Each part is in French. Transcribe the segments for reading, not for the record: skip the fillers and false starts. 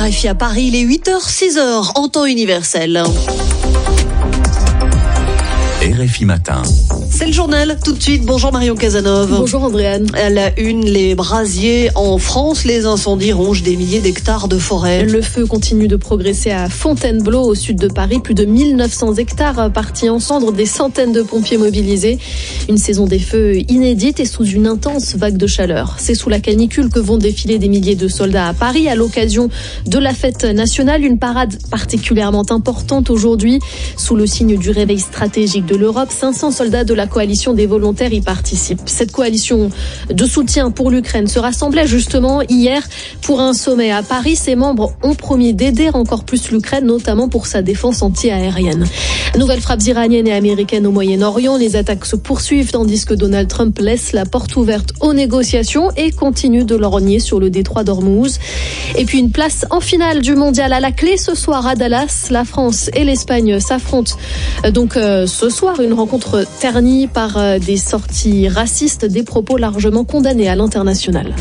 RFI à Paris, il est 8h, 6h en temps universel. RFI Matin. C'est le journal, tout de suite. Bonjour Marion Cazenove. Bonjour Andréane. À la une, les brasiers en France, les incendies rongent des milliers d'hectares de forêt. Le feu continue de progresser à Fontainebleau, au sud de Paris. Plus de 1900 hectares partis en cendres, des centaines de pompiers mobilisés. Une saison des feux inédite et sous une intense vague de chaleur. C'est sous la canicule que vont défiler des milliers de soldats à Paris à l'occasion de la fête nationale. Une parade particulièrement importante aujourd'hui. Sous le signe du réveil stratégique de l'Europe, 500 soldats de la coalition des volontaires y participent. Cette coalition de soutien pour l'Ukraine se rassemblait justement hier pour un sommet à Paris. Ses membres ont promis d'aider encore plus l'Ukraine, notamment pour sa défense anti-aérienne. Nouvelles frappes iraniennes et américaines au Moyen-Orient. Les attaques se poursuivent tandis que Donald Trump laisse la porte ouverte aux négociations et continue de lorgner sur le détroit d'Ormuz. Et puis une place en finale du mondial à la clé ce soir à Dallas. La France et l'Espagne s'affrontent donc ce soir. Une rencontre ternie par des sorties racistes, des propos largement condamnés à l'international.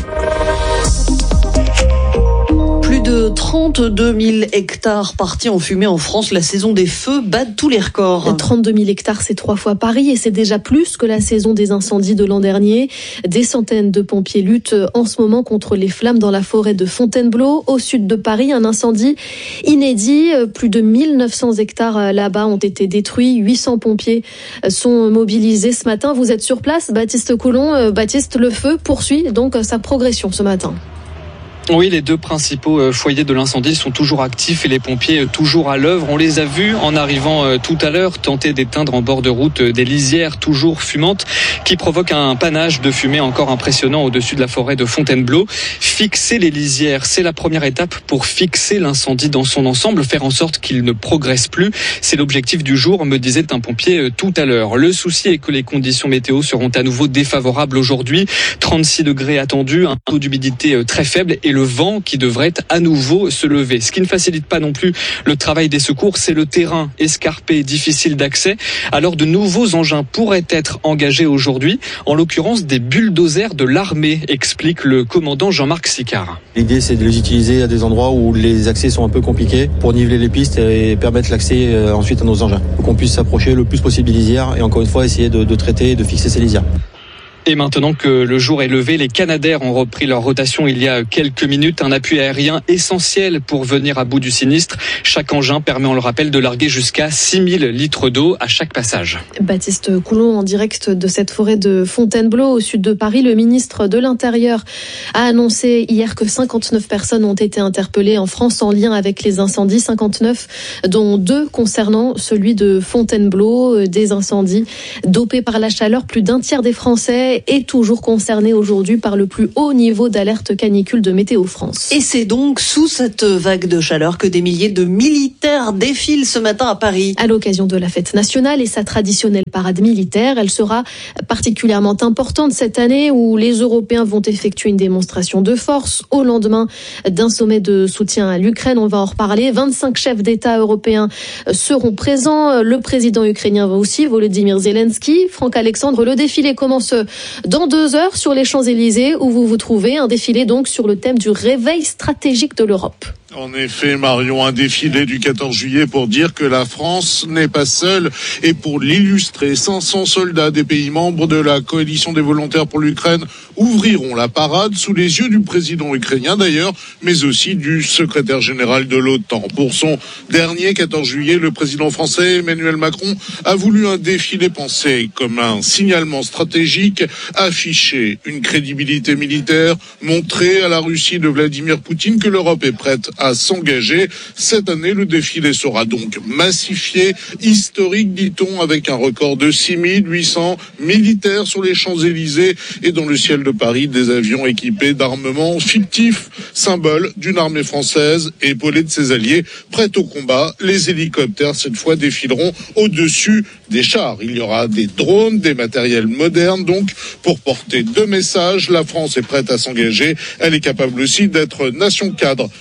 Plus de 32 000 hectares partis en fumée en France. La saison des feux bat tous les records. 32 000 hectares, c'est 3 fois Paris et c'est déjà plus que la saison des incendies de l'an dernier. Des centaines de pompiers luttent en ce moment contre les flammes dans la forêt de Fontainebleau. Au sud de Paris, un incendie inédit. Plus de 1900 hectares là-bas ont été détruits. 800 pompiers sont mobilisés ce matin. Vous êtes sur place, Baptiste Coulon. Baptiste, le feu poursuit donc sa progression ce matin. Oui, les deux principaux foyers de l'incendie sont toujours actifs et les pompiers toujours à l'œuvre. On les a vus en arrivant tout à l'heure tenter d'éteindre en bord de route des lisières toujours fumantes qui provoquent un panache de fumée encore impressionnant au-dessus de la forêt de Fontainebleau. Fixer les lisières, c'est la première étape pour fixer l'incendie dans son ensemble, faire en sorte qu'il ne progresse plus. C'est l'objectif du jour, me disait un pompier tout à l'heure. Le souci est que les conditions météo seront à nouveau défavorables aujourd'hui. 36 degrés attendus, un taux d'humidité très faible et le vent qui devrait à nouveau se lever. Ce qui ne facilite pas non plus le travail des secours, c'est le terrain escarpé, difficile d'accès. Alors de nouveaux engins pourraient être engagés aujourd'hui, en l'occurrence des bulldozers de l'armée, explique le commandant Jean-Marc Sicard. L'idée, c'est de les utiliser à des endroits où les accès sont un peu compliqués pour niveler les pistes et permettre l'accès ensuite à nos engins. Pour qu'on puisse s'approcher le plus possible des lisières et encore une fois essayer de traiter et de fixer ces lisières. Et maintenant que le jour est levé, les Canadair ont repris leur rotation il y a quelques minutes. Un appui aérien essentiel pour venir à bout du sinistre. Chaque engin permet, on le rappelle, de larguer jusqu'à 6000 litres d'eau à chaque passage. Baptiste Coulon en direct de cette forêt de Fontainebleau au sud de Paris. Le ministre de l'Intérieur a annoncé hier que 59 personnes ont été interpellées en France en lien avec les incendies. 59 dont 2 concernant celui de Fontainebleau. Des incendies dopés par la chaleur. Plus d'un tiers des Français est toujours concerné aujourd'hui par le plus haut niveau d'alerte canicule de Météo France. Et c'est donc sous cette vague de chaleur que des milliers de militaires défilent ce matin à Paris. À l'occasion de la fête nationale et sa traditionnelle parade militaire, elle sera particulièrement importante cette année où les Européens vont effectuer une démonstration de force au lendemain d'un sommet de soutien à l'Ukraine. On va en reparler. 25 chefs d'État européens seront présents. Le président ukrainien va aussi, Volodymyr Zelensky. Franck Alexandre, le défilé commence dans 2 heures sur les Champs-Élysées où vous vous trouvez. Un défilé donc sur le thème du réveil stratégique de l'Europe. En effet, Marion, un défilé du 14 juillet pour dire que la France n'est pas seule et pour l'illustrer, 500 soldats des pays membres de la coalition des volontaires pour l'Ukraine ouvriront la parade sous les yeux du président ukrainien d'ailleurs, mais aussi du secrétaire général de l'OTAN. Pour son dernier 14 juillet, le président français Emmanuel Macron a voulu un défilé pensé comme un signalement stratégique, afficher une crédibilité militaire, montrer à la Russie de Vladimir Poutine que l'Europe est prête à s'engager. Cette année, le défilé sera donc massifié, historique, dit-on, avec un record de 6800 militaires sur les Champs-Élysées et dans le ciel de Paris, des avions équipés d'armements fictifs, symbole d'une armée française épaulée de ses alliés, prête au combat. Les hélicoptères, cette fois, défileront au-dessus des chars. Il y aura des drones, des matériels modernes, donc, pour porter 2 messages. La France est prête à s'engager. Elle est capable aussi d'être nation cadre dans des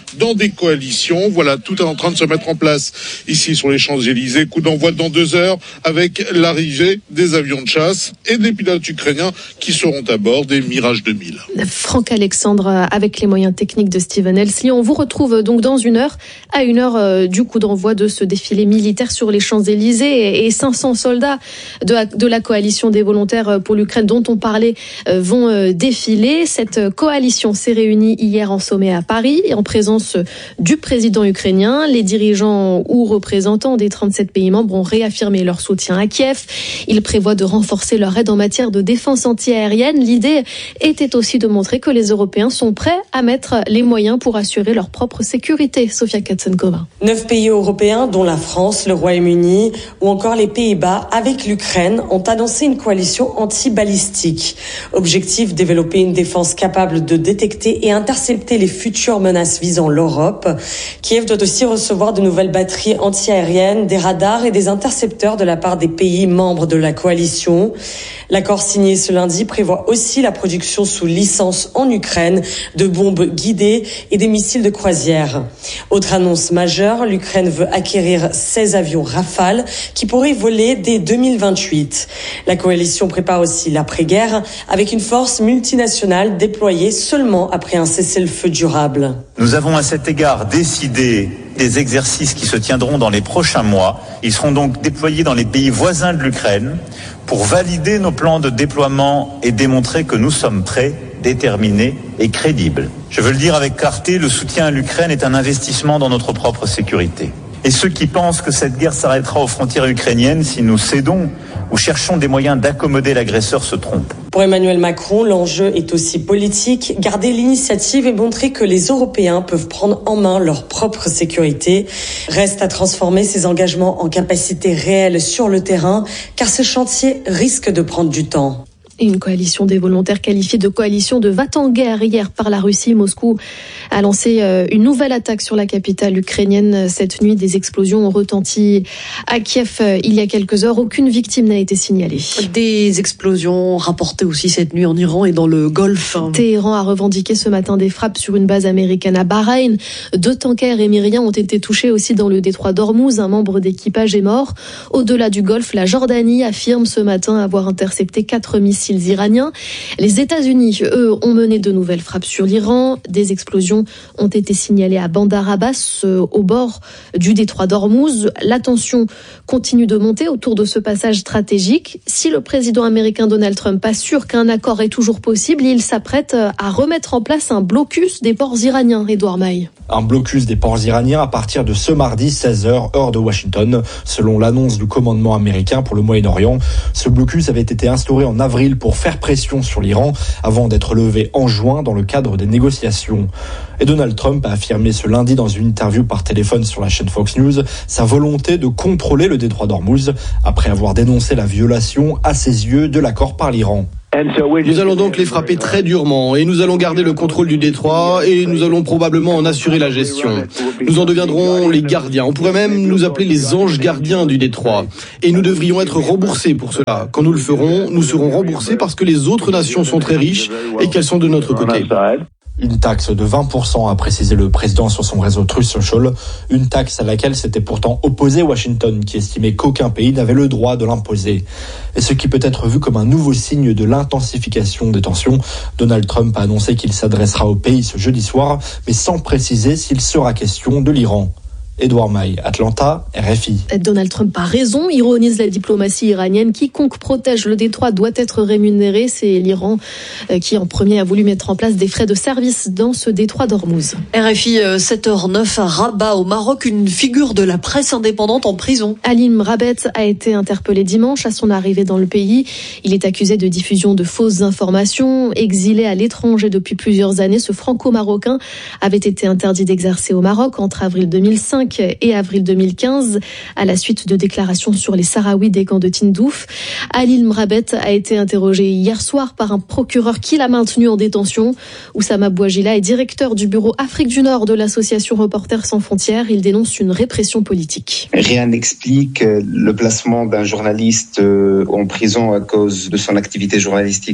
des coalitions. Voilà, tout est en train de se mettre en place ici sur les Champs-Élysées. Coup d'envoi dans 2 heures avec l'arrivée des avions de chasse et des pilotes ukrainiens qui seront à bord des Mirage 2000. Franck Alexandre avec les moyens techniques de Steven Elsley. On vous retrouve donc dans 1 heure, à 1 heure du coup d'envoi de ce défilé militaire sur les Champs-Élysées, et 500 soldats de la coalition des volontaires pour l'Ukraine dont on parlait vont défiler. Cette coalition s'est réunie hier en sommet à Paris en présence du président ukrainien. Les dirigeants ou représentants des 37 pays membres ont réaffirmé leur soutien à Kiev. Ils prévoient de renforcer leur aide en matière de défense anti-aérienne. L'idée était aussi de montrer que les Européens sont prêts à mettre les moyens pour assurer leur propre sécurité. Sofia Katsenkova. 9 pays européens, dont la France, le Royaume-Uni ou encore les Pays-Bas, avec l'Ukraine, ont annoncé une coalition anti-balistique. Objectif, développer une défense capable de détecter et intercepter les futures menaces visant l'Europe. Kiev doit aussi recevoir de nouvelles batteries anti-aériennes, des radars et des intercepteurs de la part des pays membres de la coalition. L'accord signé ce lundi prévoit aussi la production sous licence en Ukraine de bombes guidées et des missiles de croisière. Autre annonce majeure, l'Ukraine veut acquérir 16 avions Rafale qui pourraient voler dès 2028. La coalition prépare aussi l'après-guerre avec une force multinationale déployée seulement après un cessez-le-feu durable. Nous avons à cet égard décidé des exercices qui se tiendront dans les prochains mois. Ils seront donc déployés dans les pays voisins de l'Ukraine pour valider nos plans de déploiement et démontrer que nous sommes prêts, déterminés et crédibles. Je veux le dire avec clarté, le soutien à l'Ukraine est un investissement dans notre propre sécurité. Et ceux qui pensent que cette guerre s'arrêtera aux frontières ukrainiennes si nous cédons ou cherchons des moyens d'accommoder l'agresseur se trompent. Pour Emmanuel Macron, l'enjeu est aussi politique, garder l'initiative et montrer que les Européens peuvent prendre en main leur propre sécurité. Reste à transformer ces engagements en capacité réelle sur le terrain, car ce chantier risque de prendre du temps. Et une coalition des volontaires qualifiée de coalition de va-t-en-guerre hier par la Russie. Moscou a lancé une nouvelle attaque sur la capitale ukrainienne. Cette nuit, des explosions ont retenti à Kiev il y a quelques heures. Aucune victime n'a été signalée. Des explosions rapportées aussi cette nuit en Iran et dans le Golfe. Téhéran a revendiqué ce matin des frappes sur une base américaine à Bahreïn. 2 tankers émiriens ont été touchés aussi dans le détroit d'Ormuz. Un membre d'équipage est mort. Au-delà du Golfe, la Jordanie affirme ce matin avoir intercepté 4 missiles iraniens. Les États-Unis, eux, ont mené de nouvelles frappes sur l'Iran. Des explosions ont été signalées à Bandar Abbas, au bord du détroit d'Ormuz. La tension continue de monter autour de ce passage stratégique. Si le président américain Donald Trump assure qu'un accord est toujours possible, il s'apprête à remettre en place un blocus des ports iraniens. Édouard Maille. Un blocus des ports iraniens à partir de ce mardi 16h, heure de Washington, selon l'annonce du commandement américain pour le Moyen-Orient. Ce blocus avait été instauré en avril pour faire pression sur l'Iran avant d'être levé en juin dans le cadre des négociations. Et Donald Trump a affirmé ce lundi dans une interview par téléphone sur la chaîne Fox News sa volonté de contrôler le détroit d'Ormuz après avoir dénoncé la violation à ses yeux de l'accord par l'Iran. Nous allons donc les frapper très durement et nous allons garder le contrôle du détroit et nous allons probablement en assurer la gestion. Nous en deviendrons les gardiens. On pourrait même nous appeler les anges gardiens du détroit. Et nous devrions être remboursés pour cela. Quand nous le ferons, nous serons remboursés parce que les autres nations sont très riches et qu'elles sont de notre côté. Une taxe de 20%, a précisé le président sur son réseau Truth Social. Une taxe à laquelle s'était pourtant opposé Washington, qui estimait qu'aucun pays n'avait le droit de l'imposer. Et ce qui peut être vu comme un nouveau signe de l'intensification des tensions. Donald Trump a annoncé qu'il s'adressera au pays ce jeudi soir, mais sans préciser s'il sera question de l'Iran. Édouard Maille, Atlanta, RFI. Donald Trump a raison, ironise la diplomatie iranienne. Quiconque protège le détroit doit être rémunéré. C'est l'Iran qui en premier a voulu mettre en place des frais de service dans ce détroit d'Ormuz. RFI 7h09 à Rabat au Maroc, une figure de la presse indépendante en prison. Alim Rabet a été interpellé dimanche à son arrivée dans le pays. Il est accusé de diffusion de fausses informations. Exilé à l'étranger depuis plusieurs années, ce franco-marocain avait été interdit d'exercer au Maroc entre avril 2005 et avril 2015 à la suite de déclarations sur les Sahraouis des camps de Tindouf. Alim Mrabet a été interrogé hier soir par un procureur qui l'a maintenu en détention. Oussama Bouajila est directeur du bureau Afrique du Nord de l'association Reporters sans frontières. Il dénonce une répression politique. Rien n'explique le placement d'un journaliste en prison à cause de son activité journalistique.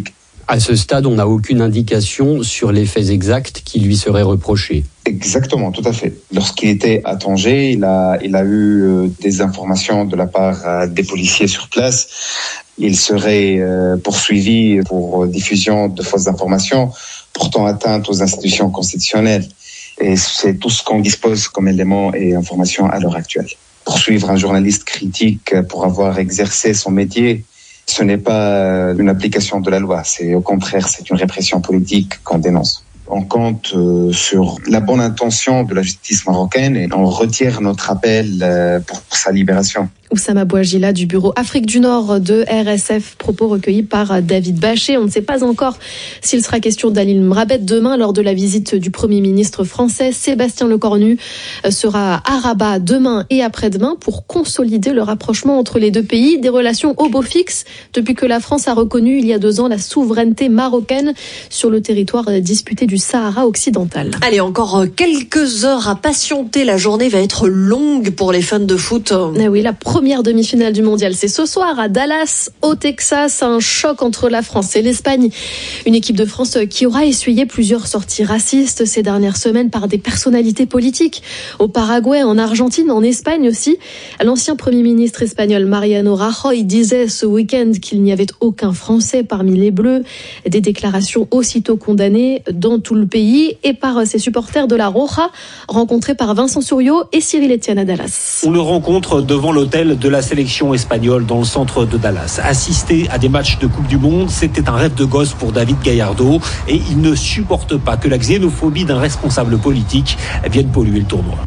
À ce stade, on n'a aucune indication sur les faits exacts qui lui seraient reprochés. Exactement, tout à fait. Lorsqu'il était à Tanger, il a eu des informations de la part des policiers sur place. Il serait poursuivi pour diffusion de fausses informations portant atteinte aux institutions constitutionnelles. Et c'est tout ce qu'on dispose comme éléments et informations à l'heure actuelle. Poursuivre un journaliste critique pour avoir exercé son métier, ce n'est pas une application de la loi. C'est au contraire, c'est une répression politique qu'on dénonce. On compte sur la bonne intention de la justice marocaine et on retire notre appel pour sa libération. Oussama Bouajila du bureau Afrique du Nord de RSF, propos recueillis par David Bachet. On ne sait pas encore s'il sera question d'Ali Mrabet demain lors de la visite du Premier ministre français. Sébastien Lecornu sera à Rabat demain et après-demain pour consolider le rapprochement entre les deux pays. Des relations au beau fixe depuis que la France a reconnu il y a 2 ans la souveraineté marocaine sur le territoire disputé du Sahara occidental. Allez, encore quelques heures à patienter. La journée va être longue pour les fans de foot. Ah oui, la première demi-finale du mondial, c'est ce soir à Dallas, au Texas. Un choc entre la France et l'Espagne. Une équipe de France qui aura essuyé plusieurs sorties racistes ces dernières semaines par des personnalités politiques. Au Paraguay, en Argentine, en Espagne aussi. L'ancien Premier ministre espagnol Mariano Rajoy disait ce week-end qu'il n'y avait aucun Français parmi les Bleus. Des déclarations aussitôt condamnées dans tout le pays et par ses supporters de la Roja, rencontrés par Vincent Souriau et Cyril Etienne à Dallas. On le rencontre devant l'hôtel de la sélection espagnole dans le centre de Dallas. Assister à des matchs de Coupe du Monde, c'était un rêve de gosse pour David Gallardo et il ne supporte pas que la xénophobie d'un responsable politique vienne polluer le tournoi.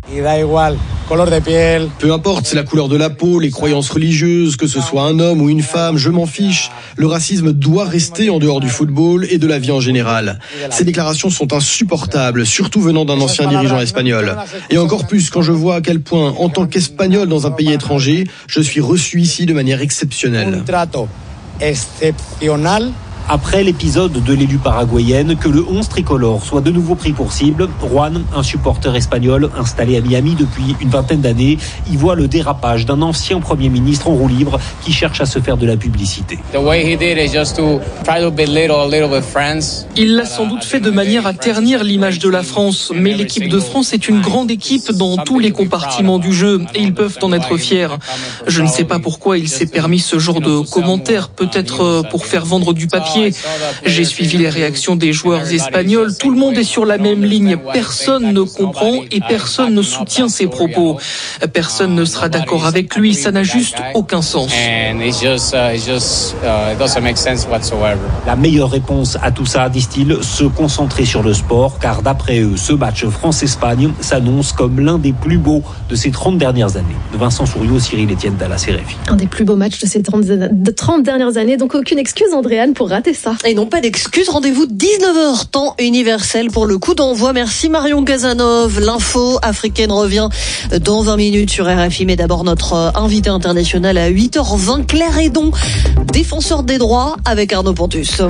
Peu importe, c'est la couleur de la peau, les croyances religieuses, que ce soit un homme ou une femme, je m'en fiche. Le racisme doit rester en dehors du football et de la vie en général. Ces déclarations sont insupportables, surtout venant d'un ancien dirigeant espagnol. Et encore plus quand je vois à quel point, en tant qu'Espagnol dans un pays étranger, je suis reçu ici de manière exceptionnelle. Après l'épisode de l'élu paraguayenne, que le 11 tricolore soit de nouveau pris pour cible, Juan, un supporter espagnol installé à Miami depuis une vingtaine d'années, y voit le dérapage d'un ancien Premier ministre en roue libre qui cherche à se faire de la publicité. Il l'a sans doute fait de manière à ternir l'image de la France, mais l'équipe de France est une grande équipe dans tous les compartiments du jeu et ils peuvent en être fiers. Je ne sais pas pourquoi il s'est permis ce genre de commentaires, peut-être pour faire vendre du papier. J'ai suivi les réactions des joueurs espagnols. Tout le monde est sur la même ligne. Personne ne comprend et personne ne soutient ses propos. Personne ne sera d'accord avec lui. Ça n'a juste aucun sens. La meilleure réponse à tout ça, disent-ils, se concentrer sur le sport, car d'après eux, ce match France-Espagne s'annonce comme l'un des plus beaux de ces 30 dernières années. De Vincent Souriau, Cyril Etienne, Dallas RFI. Un des plus beaux matchs de ces 30 dernières années. Donc aucune excuse, Andréane, pour rater ça. Et non, pas d'excuses. Rendez-vous 19h, temps universel pour le coup d'envoi. Merci Marion Cazenove. L'info africaine revient dans 20 minutes sur RFI. Mais d'abord, notre invité international à 8h20, Claire Hédon, défenseur des droits avec Arnaud Pontus.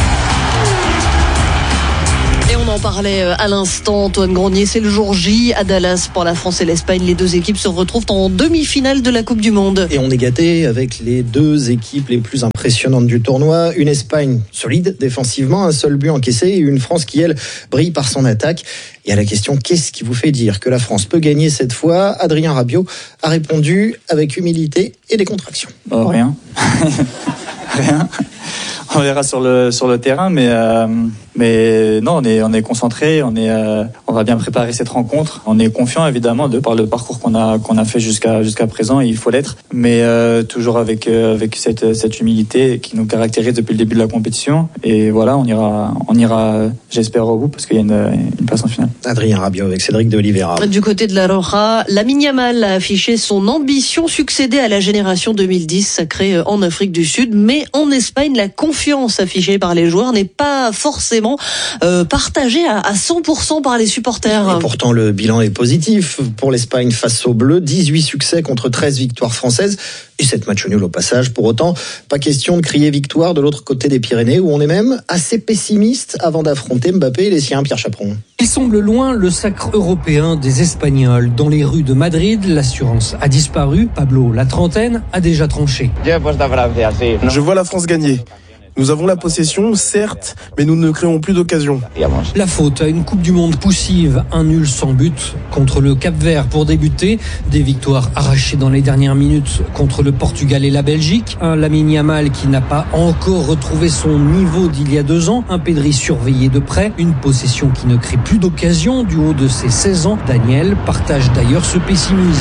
Et on en parlait à l'instant, Antoine Grenier, c'est le jour J à Dallas pour la France et l'Espagne. Les deux équipes se retrouvent en demi-finale de la Coupe du Monde. Et on est gâté avec les deux équipes les plus impressionnantes du tournoi. Une Espagne solide défensivement, un seul but encaissé, et une France qui, elle, brille par son attaque. Et à la question, qu'est-ce qui vous fait dire que la France peut gagner cette fois, Adrien Rabiot a répondu avec humilité et décontraction. Rien. Rien. On verra sur le terrain, mais non, on est concentré, on va bien préparer cette rencontre. On est confiant évidemment de par le parcours qu'on a fait jusqu'à présent, et il faut l'être, mais toujours avec cette humilité qui nous caractérise depuis le début de la compétition. Et voilà, on ira, j'espère, au bout, parce qu'il y a une place en finale. Adrien Rabiot avec Cédric de Oliveira. Du côté de la Roja, Lamine Yamal a affiché son ambition, succéder à la génération 2010 sacrée en Afrique du Sud, mais en Espagne, la confiance affichée par les joueurs n'est pas forcément partagée à 100% par les supporters. Et pourtant, le bilan est positif pour l'Espagne face aux Bleus. 18 succès contre 13 victoires françaises. Et 7 matchs nuls au passage. Pour autant, pas question de crier victoire de l'autre côté des Pyrénées, où on est même assez pessimiste avant d'affronter Mbappé et les siens, Pierre Chaperon. Il semble loin le sacre européen des Espagnols. Dans les rues de Madrid, l'assurance a disparu. Pablo, la trentaine, a déjà tranché. Je vois la France gagner. Nous avons la possession, certes, mais nous ne créons plus d'occasion. La faute à une Coupe du Monde poussive, un nul sans but contre le Cap-Vert pour débuter, des victoires arrachées dans les dernières minutes contre le Portugal et la Belgique, un Lamine Yamal qui n'a pas encore retrouvé son niveau d'il y a 2 ans, un Pedri surveillé de près, une possession qui ne crée plus d'occasion du haut de ses 16 ans. Daniel partage d'ailleurs ce pessimisme.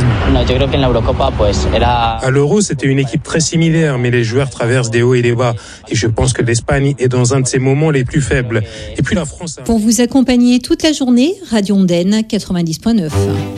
À l'Euro, c'était une équipe très similaire, mais les joueurs traversent des hauts et des bas. Et je pense que l'Espagne est dans un de ses moments les plus faibles. Et puis la France... Pour vous accompagner toute la journée, Radio Ondaine 90.9.